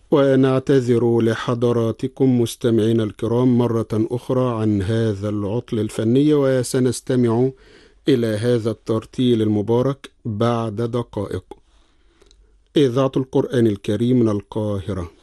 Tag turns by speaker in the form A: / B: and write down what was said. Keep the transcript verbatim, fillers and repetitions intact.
A: ونعتذر لحضراتكم مستمعين الكرام مرة أخرى عن هذا العطل الفني، وسنستمع إلى هذا الترتيل المبارك بعد دقائق. إذاعة القرآن الكريم من القاهرة.